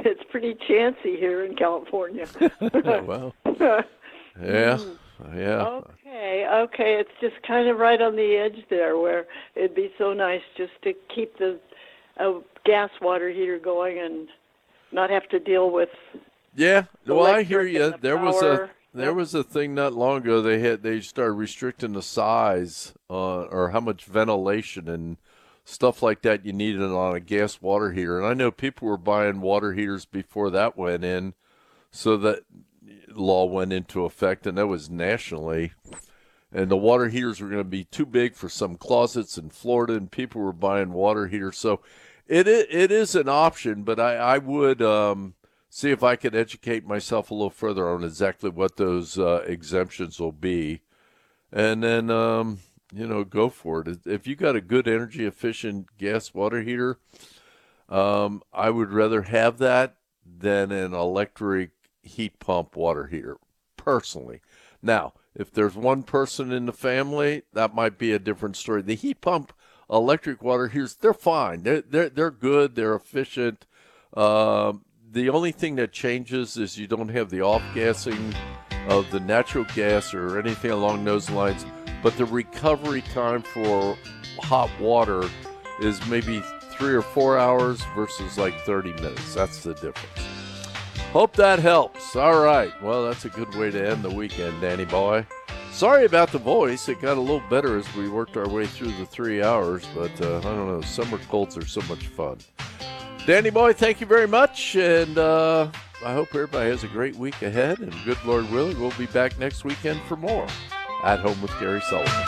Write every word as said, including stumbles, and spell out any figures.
it's pretty chancy here in California. Well, yeah, yeah. Okay, okay. It's just kind of right on the edge there where it'd be so nice just to keep the uh, gas water heater going and not have to deal with Yeah, well, I hear electric you. and the There was a power. there Yep. was a thing not long ago. They had they started restricting the size uh, or how much ventilation and stuff like that you needed on a gas water heater. And I know people were buying water heaters before that went in, so that law went into effect, and that was nationally. And the water heaters were going to be too big for some closets in Florida, and people were buying water heaters. So it i- it is an option, but I I would. Um, see if I can educate myself a little further on exactly what those uh, exemptions will be, and then um, you know go for it. If you got a good energy efficient gas water heater, um, I would rather have that than an electric heat pump water heater, personally. Now, if there's one person in the family, that might be a different story. The heat pump electric water heaters, they're fine. They're they're, they're good. They're efficient. Um, the only thing that changes is you don't have the off-gassing of the natural gas or anything along those lines, but the recovery time for hot water is maybe three or four hours versus like thirty minutes. That's the difference. Hope that helps. All right. Well, that's a good way to end the weekend, Danny boy. Sorry about the voice. It got a little better as we worked our way through the three hours, but uh, I don't know. Summer colds are so much fun. Danny boy, thank you very much, and uh, I hope everybody has a great week ahead, and good Lord willing, we'll be back next weekend for more At Home with Gary Sullivan.